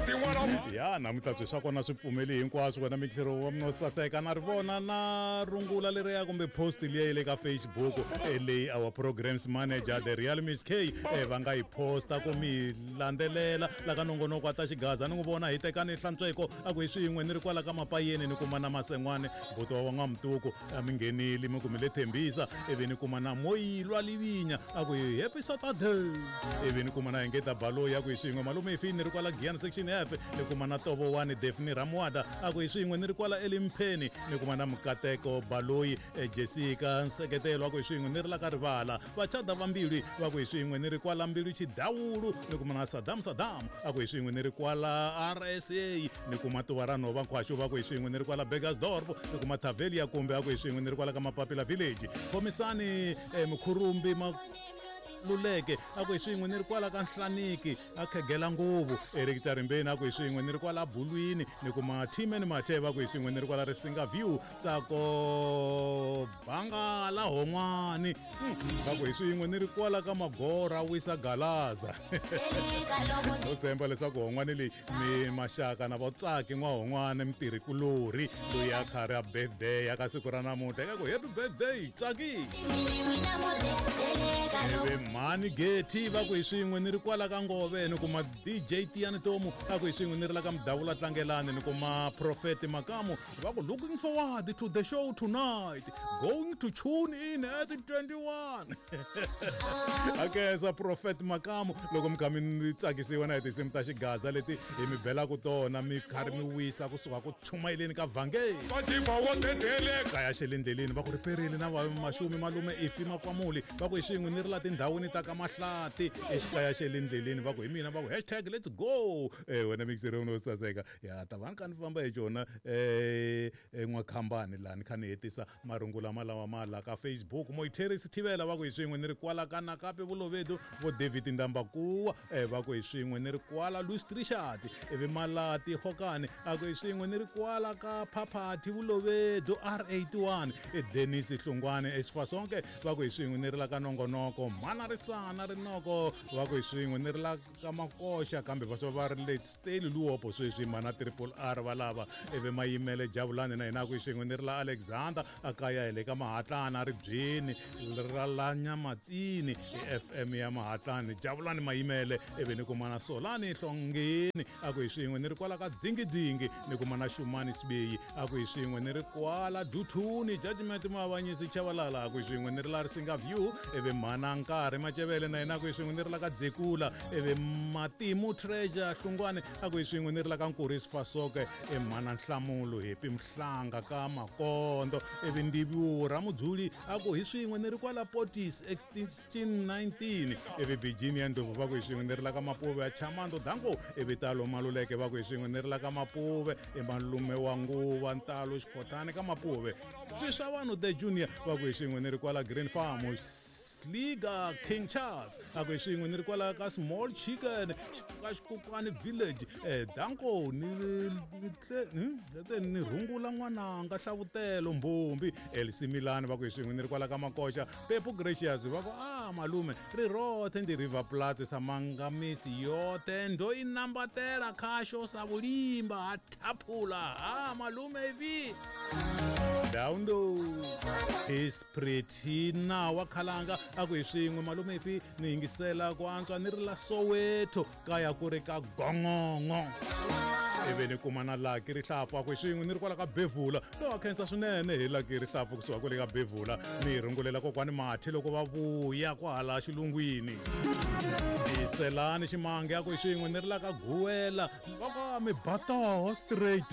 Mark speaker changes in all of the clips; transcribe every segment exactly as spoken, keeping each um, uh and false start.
Speaker 1: ya namuntlha byi swa kona swi pfumeli hinkwaswo wena mixero wa mina saseka na ri vona na rungula leriya kumbe post liya le ka Facebook leyi our programs manager the real Miss K va nga yi posta ku mi landzelela la ka nongonoko wa ta xigaza ni n'wi vona hi tekani hlantsweko a ku hi swin'we ni ri kwala ka mapayeni ni kuma na masengwane buto wa n'wamtuko a mi nghenile mi kumile thembisa ivi ni kuma na moyilwa livinya a ku hi happy Saturday ivi ni kuma na hengeta balo ya ku hi swin'we malume hi fini ni ri kwala Giyani section F ni kuma na tovo wani Daphne Ramwada a ku hi swin'we ni ri kwala Elimpheni ni kuma na Mukateko Baloyi Jessica Nseketelo a ku hi swin'we ni ri la ka Rivala vachada vambili va ku hi swin'we ni ri kwala Mbilu Chidawulu ni kuma na Saddam Saddam a ku hi swin'we ni ri kwala R S A ni kuma tuva ra nhova nkhwaxo va ku hi swin'we ni ri kwala Begersdorp ni kuma Tavelia kumbe a ku hi swin'we ni ri kwala ka Mapapila Village Khomisani Mukhurumbi ma luleke a ku hi swin'we ni ri kwala ka Nhlaniki a khegela nguvu Eric Tarimbeni a ku hi swin'we ni ri kwala Bulwini ni kuma Timeni Mathe va ku hi swin'we ni ri kwala Risinga View Tsako Bangala Hon'wani va ku hi swin'we ni ri kwala ka Magora Wisa Galaza no tshemba leswaku Hon'wani leyi mi maxaka na vatsaki n'wa Hon'wani mitirhi kulori loyi a khari a birthday ya ka siku ra namuntlha eka ku happy birthday tsaki mani Geti va ku hi swin'we ni ri kwala ka Ngove ni kuma D J Tiani Tomu a ku hi swin'we ni ri la ka Mdavula Tlangelani ni kuma Prophet Makamu va ku looking forward to the show tonight going to tune in at twenty-one akesa Prophet Makamu loko mi kha mi tsakisiwa na hi tinsimu ta xigaza leti hi mi belaku tona mi khari mi wisa kusuka ku chumayeleni ka vhangeli kaya xelendleleni va ku riperile na maxumi malume Ifi Mafamuli va ku hi swin'we ni ri la tindhawini ta ka Mahlati exikaya xe le ndleleni va ku hi mina va ku hashtag let's go eh wena mixere uno saseka ya ta vani kani famba hi xona eh n'wakhambani la ni kha ni hetisa marungula malawa mala ka Facebook Moiterisi Thivela va ku hi swin'we ni ri kwala ka Nakape Vulovedu vo David Ndambakuwa eh va ku hi swin'we ni ri kwala Louis Trichardt evi Malati Hokani a ku hi swin'we ni ri kwala ka Phaphathi Vulovedu R eighty-one e Dennis Hlungwane exifasonke va ku hi swin'we ni ri la ka nongonoko mana risana rinoko va ku hi swin'we ni ri la ka Makoxa kambe va va ri late Stale Luopo sweswi mana Triple R va lava eve Mayimele Javulani na hina ku hi swin'we ni ri la Alexander akaya hi le ka Mahatlana ri byeni ra la Nyamatsini F M ya Mahatlani Javulani Mayimele eve ni kuma na Solani Hlongeni a ku hi swin'we ni ri kwala ka Dzingidzingi ni kuma na Shumani Sibeyi a ku hi swin'we ni ri kwala Duthuni Judgment Mavanyisi Chavalala a ku hi swin'we ni ri la Risinga View eve mana Nkarhi Macevele na hina ku hi swin'we ni ri la ka Dzekula eve Matimu Treasure Hlungwane a ku hi swin'we ni ri la ka Nkurisi Fasoke e mana Nhlamulo Happy Mhlanga ka Makondo eve Ndiviwo Ramudzuli a ku hi swin'we ni ri kwala Potis Extinction nineteen eve Virginia Ndlovu va ku hi swin'we ni ri la ka Mapuve ya Chamando Danko eve Talo Maluleke va ku hi swin'we ni ri la ka Mapuve e malume wa Nguva Ntalo Xipotani ka Mapuve swi swa vanhu the junior va ku hi swin'we ni ri kwala Green Farm Liga King Charles a ku hi swin'we ni ri kwala ka Small Chicken ka Xikokwani Village eh Danko ni ni ni rungula n'wananga Hlavutelo Mbumbi Elsie Milani va ku hi swin'we ni ri kwala ka Makoxa Pepo Gracious va ku ah malume ri rothe ndi River Plate Samangamisi yote ndo inambatela khasho sabulimba athaphula ah malume hivi Downdo is pretty now wakhalanga a ku hi swin'we malume hivi ni yingisela ku antswa ni ri la Soweto kaya ku ri ka Gongongo eve ni kuma na Lucky Rihlampfu a ku hi swin'we ni ri kwala ka Bevula lo khensa swinene hi Lucky Rihlampfu kusuka kwale ka Bevula ni rungulela kokwani Mathi loko va vuya kwahala xilungwini Selani Ximange a ku hi swin'we ni ri la ka Guwela va ka mi Batoho straight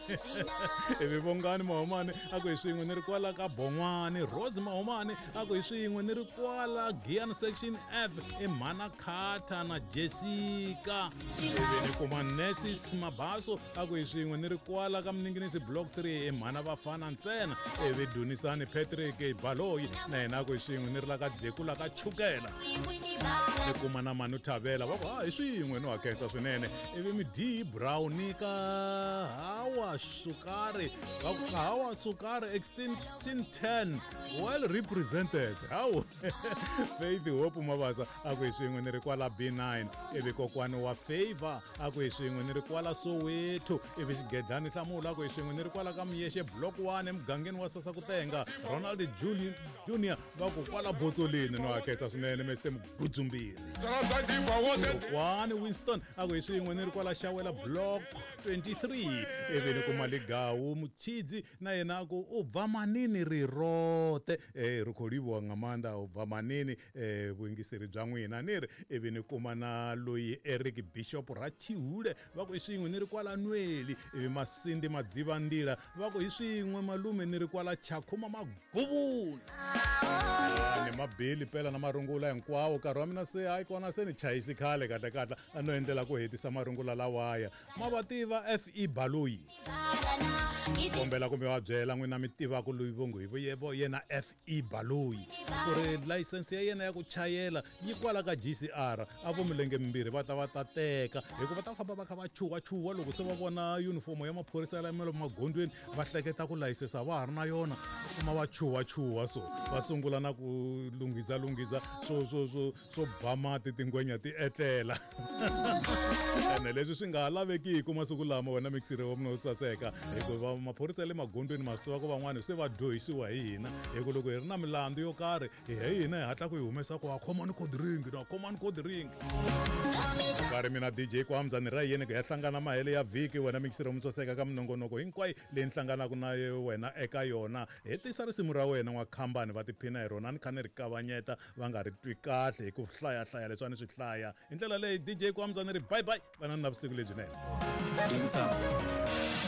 Speaker 1: ivi Vongani Mahomani a ku hi swin'we ni ri kwala ka Bon'wani Rose Mahomani a ku hi swin'we ni ri kwala Giyani section F e Mana Khata na Jessica ivi ni kuma Nessis Mabaso a ku hi swin'we ni ri kwala ka Mninginisi block three e Mana Vafana ntsena ivi Dunisani Patrick Baloyi na hina a ku hi swin'we ni ri la ka Dzekula ka Chukela ni kuma na mani no Thabela va ku ha hi swin'we no hakesa swinene ivi mi D Brown ka hawa Sukari va ku hawa Sukari extension ten well represented hawu Faith Hope Mabasa a ku hi swin'we ni ri kwala B nine ivi kokwani wa Favor a ku hi swin'we ni ri kwala Soweto ivi Xigedlani Hlamula a ku hi swin'we ni ri kwala ka Miyeshe block one emugangeni wa Sasakutenga Ronald Julian Junior va ku kwala Botsolini no hakesa swinene Mister Mgudzumbiri kokwani Winston a ku hi swin'we ni ri kwala Shawela block twenty-three ivi ni kuma Ligawu Muchidzi na yena a ku u bva manini ri rote eh ri kholiwa ngamanda u bva manini eh vuingiseri bya n'wina ni ri ivi ni kuma na loyi Eric Bishop Rachihule va ku hi swin'we ni ri kwala Nweli ivi Masindi Madzivandila va ku hi swin'we malume ni ri kwala Chakhuma Maguvuni ni mabili pela na marungula hinkwawo nkarhi wa mina se hayi kona se ni chayisi khale kahle kahle a no endlela ku hetisa marungula lawaya ma va tiva F E Baloyi kombela kumbe wa byela n'wina mi tivaka loyi vongo hi vuyebo yena F E Baloyi ku ri license ya yena ya ku chayela yi kwala ka G C R a vo milenge mimbirhi va ta va ta teka hikuva ta famba va kha va chuwa chuwa loko se va vona uniform ya maphorisa la melo magondweni va hleketa ku license va ha ri na yona kuma va chuwa chuwa so va sungula na ku lunghisa lunghisa swo swo swo swo ba mati tingwenya ti etlela ene leswi swi nga lavekiki masiku lama wena mixire wa mina wo saseka hikuva maphorisa le magondweni ma swi tiva ku van'wana se va dyohisiwa hi hina hiku loko hi ri na milandzu yo karhi hi hina hi hatla ku hi humesa ku a common code ring na common code ring nkarhi mina D J Kwamza ni ra yini ku ya hlangana mahele ya vhiki wena mixire wa musaseka ka minongonoko hinkwayo leyi ni hlanganaka na wena eka yona hi tisa risimu ra wena n'wakhambani va tiphina hi rona ni kha ni ri kavanyeta va nga ri twi kahle hi ku hlayahlaya leswi a ni swi hlaya hi ndlela leyi D J Kwamza ni ri bye bye va na navusiku lebyinene.